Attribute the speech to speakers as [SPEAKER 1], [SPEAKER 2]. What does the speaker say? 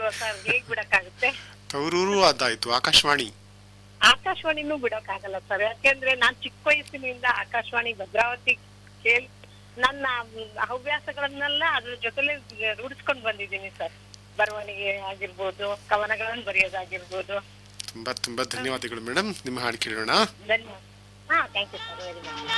[SPEAKER 1] ಅಲ್ವಾ ಸರ್, ಹೇಗ್ ಬಿಡಕ್ಕಾಗುತ್ತೆ?
[SPEAKER 2] ತವರೂರು ಅದಾಯ್ತು, ಆಕಾಶವಾಣಿ.
[SPEAKER 1] ಆಕಾಶವಾಣಿನೂ ಬಿಡಕ್ಕಾಗಲ್ಲ ಸರ್, ಯಾಕೆಂದ್ರೆ ನಾನ್ ಚಿಕ್ಕ ವಯಸ್ಸಿನಿಂದ ಆಕಾಶವಾಣಿ ಭದ್ರಾವತಿ ಕೇಳಿ ನನ್ನ ಹವ್ಯಾಸಗಳನ್ನೆಲ್ಲ ಅದ್ರ ಜೊತೆಲೆ ರೂಢಿಸ್ಕೊಂಡ್ ಬಂದಿದ್ದೀನಿ ಸರ್. ಬರವಣಿಗೆ ಆಗಿರ್ಬೋದು, ಕವನಗಳನ್ನು ಬರೆಯೋದಾಗಿರ್ಬೋದು.
[SPEAKER 2] ತುಂಬಾ ತುಂಬಾ ಧನ್ಯವಾದಗಳು ಮೇಡಮ್. ನಿಮ್ಮ ಹಾಡು ಕೇಳೋಣ.
[SPEAKER 1] ಧನ್ಯವಾದ. ಹಾ, thank you sir, very much.